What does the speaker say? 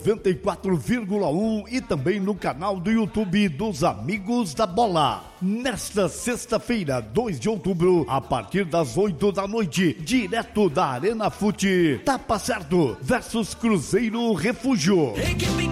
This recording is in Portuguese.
94,1 e também no canal do YouTube dos Amigos da Bola. Nesta sexta-feira, 2 de outubro, a partir das 8 da noite, direto da Arena Fute, Tapa Certo versus Cruzeiro Refúgio.